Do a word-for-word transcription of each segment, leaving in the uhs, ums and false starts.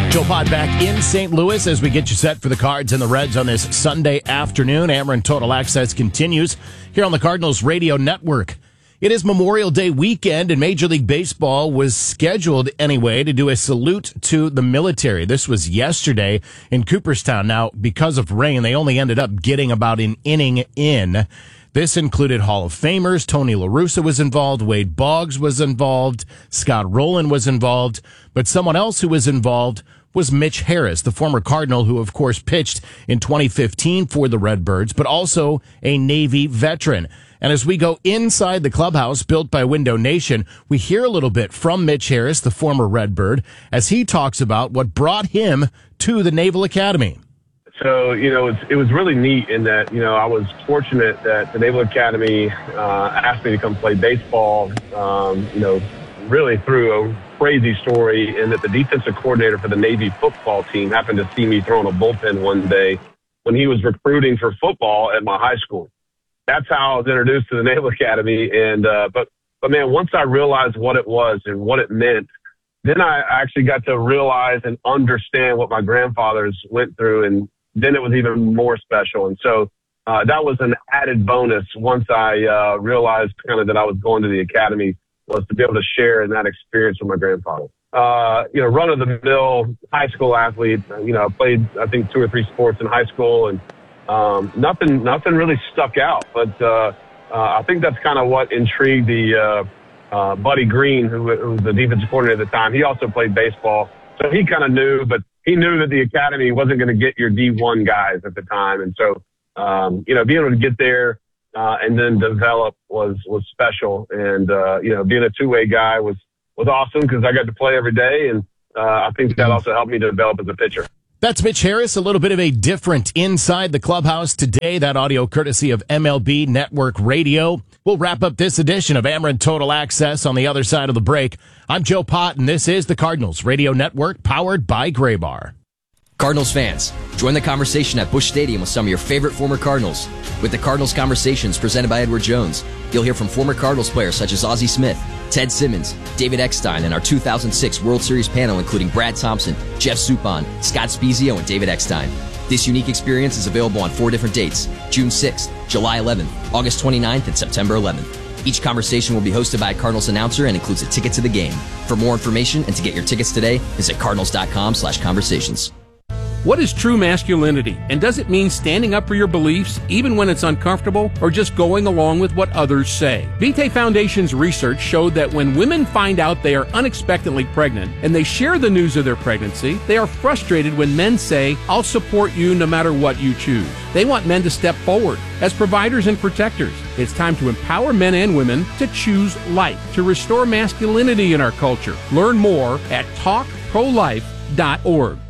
Joe Pod back in Saint Louis as we get you set for the Cards and the Reds on this Sunday afternoon. Ameren Total Access continues here on the Cardinals Radio Network. It is Memorial Day weekend, and Major League Baseball was scheduled anyway to do a salute to the military. This was yesterday in Cooperstown. Now, because of rain, they only ended up getting about an inning in. This included Hall of Famers. Tony La Russa was involved. Wade Boggs was involved. Scott Rowland was involved. But someone else who was involved was Mitch Harris, the former Cardinal who, of course, pitched in twenty fifteen for the Redbirds, but also a Navy veteran. And as we go inside the clubhouse built by Window Nation, we hear a little bit from Mitch Harris, the former Redbird, as he talks about what brought him to the Naval Academy. So, you know, it's, it was really neat in that, you know, I was fortunate that the Naval Academy uh, asked me to come play baseball, um, you know, really through a crazy story, and that the defensive coordinator for the Navy football team happened to see me throwing a bullpen one day when he was recruiting for football at my high school. That's how I was introduced to the Naval Academy. And, uh, but, but man, once I realized what it was and what it meant, then I actually got to realize and understand what my grandfathers went through. And then it was even more special. And so, uh, that was an added bonus once I, uh, realized kind of that I was going to the academy, was to be able to share in that experience with my grandfather. Uh, you know, run-of-the-mill high school athlete. You know, I played, I think, two or three sports in high school, and um, nothing nothing really stuck out. But uh, uh, I think that's kind of what intrigued the uh, uh, Buddy Green, who, who was the defensive coordinator at the time. He also played baseball, so he kind of knew, but he knew that the academy wasn't going to get your D one guys at the time. And so, um, you know, being able to get there, Uh, and then develop was, was special. And, uh, you know, being a two-way guy was, was awesome because I got to play every day. And uh, I think that also helped me to develop as a pitcher. That's Mitch Harris, a little bit of a different inside the clubhouse today. That audio courtesy of M L B Network Radio. We'll wrap up this edition of Ameren Total Access on the other side of the break. I'm Joe Pott, and this is the Cardinals Radio Network, powered by Graybar. Cardinals fans, join the conversation at Busch Stadium with some of your favorite former Cardinals. With the Cardinals Conversations presented by Edward Jones, you'll hear from former Cardinals players such as Ozzie Smith, Ted Simmons, David Eckstein, and our two thousand six World Series panel including Brad Thompson, Jeff Suppan, Scott Spezio, and David Eckstein. This unique experience is available on four different dates: June sixth, July eleventh, August twenty-ninth, and September eleventh. Each conversation will be hosted by a Cardinals announcer and includes a ticket to the game. For more information and to get your tickets today, visit cardinals.com slash conversations. What is true masculinity, and does it mean standing up for your beliefs even when it's uncomfortable, or just going along with what others say? Vitae Foundation's research showed that when women find out they are unexpectedly pregnant and they share the news of their pregnancy, they are frustrated when men say, "I'll support you no matter what you choose." They want men to step forward as providers and protectors. It's time to empower men and women to choose life, to restore masculinity in our culture. Learn more at talk pro life dot org.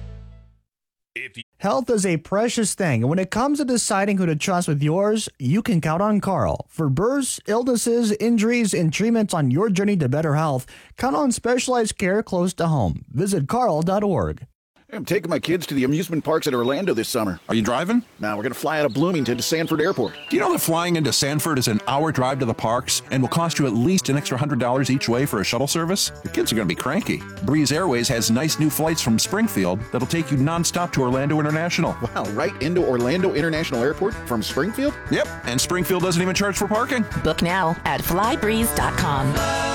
Health is a precious thing, and when it comes to deciding who to trust with yours, you can count on Carl. For births, illnesses, injuries, and treatments on your journey to better health, count on specialized care close to home. Visit carl dot org. I'm taking my kids to the amusement parks at Orlando this summer. Are you driving? Now we're going to fly out of Bloomington to Sanford Airport. Do you know that flying into Sanford is an hour drive to the parks and will cost you at least an extra one hundred dollars each way for a shuttle service? Your kids are going to be cranky. Breeze Airways has nice new flights from Springfield that'll take you nonstop to Orlando International. Wow, right into Orlando International Airport from Springfield? Yep, and Springfield doesn't even charge for parking. Book now at fly breeze dot com.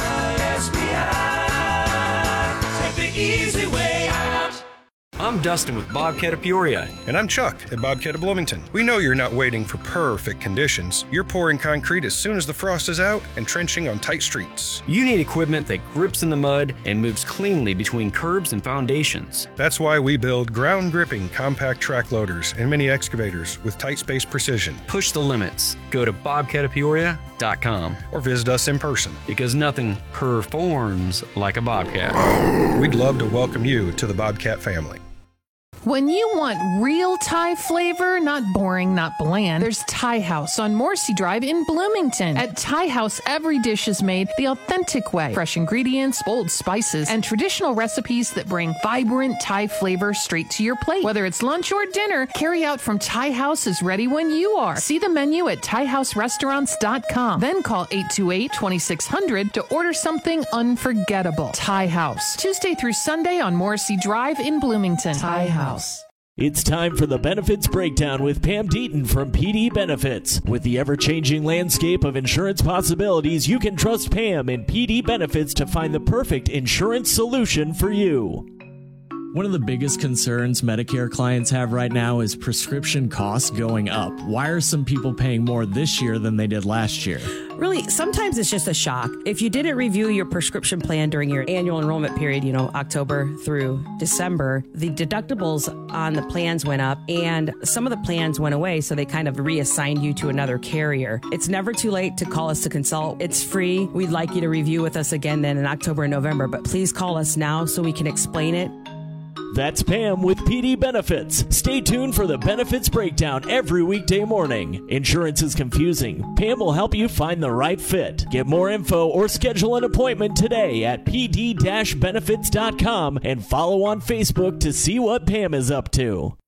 Take the easy way out. I'm Dustin with Bobcat of Peoria. And I'm Chuck at Bobcat of Bloomington. We know you're not waiting for perfect conditions. You're pouring concrete as soon as the frost is out and trenching on tight streets. You need equipment that grips in the mud and moves cleanly between curbs and foundations. That's why we build ground-gripping compact track loaders and mini excavators with tight space precision. Push the limits. Go to bobcat of peoria dot com or visit us in person. Because nothing performs like a Bobcat. We'd love to welcome you to the Bobcat family. When you want real Thai flavor, not boring, not bland, there's Thai House on Morrissey Drive in Bloomington. At Thai House, every dish is made the authentic way. Fresh ingredients, bold spices, and traditional recipes that bring vibrant Thai flavor straight to your plate. Whether it's lunch or dinner, carry out from Thai House is ready when you are. See the menu at thai house restaurants dot com. Then call eight two eight, two six zero zero to order something unforgettable. Thai House. Tuesday through Sunday on Morrissey Drive in Bloomington. Thai House. It's time for the Benefits Breakdown with Pam Deaton from P D Benefits. With the ever-changing landscape of insurance possibilities, you can trust Pam and P D Benefits to find the perfect insurance solution for you. One of the biggest concerns Medicare clients have right now is prescription costs going up. Why are some people paying more this year than they did last year? Really, sometimes it's just a shock. If you didn't review your prescription plan during your annual enrollment period, you know, October through December, the deductibles on the plans went up and some of the plans went away, so they kind of reassigned you to another carrier. It's never too late to call us to consult. It's free. We'd like you to review with us again then in October and November, but please call us now so we can explain it. That's Pam with P D Benefits. Stay tuned for the Benefits Breakdown every weekday morning. Insurance is confusing. Pam will help you find the right fit. Get more info or schedule an appointment today at p d dash benefits dot com and follow on Facebook to see what Pam is up to.